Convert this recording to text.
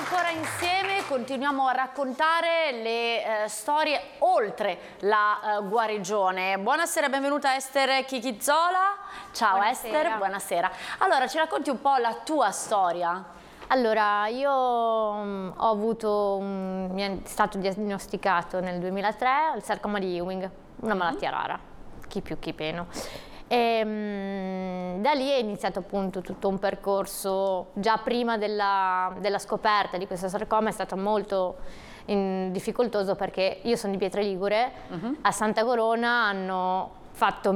ancora insieme, continuiamo a raccontare le storie oltre la guarigione. Buonasera, benvenuta Ester Chichizzola. Ciao. Buonasera. Ester, buonasera. Allora, ci racconti un po' la tua storia? Allora, io ho avuto, mi è stato diagnosticato nel 2003 il sarcoma di Ewing, una malattia rara, chi più chi meno. E da lì è iniziato appunto tutto un percorso. Già prima della scoperta di questo sarcoma è stato molto difficoltoso, perché io sono di Pietra Ligure, a Santa Corona hanno fatto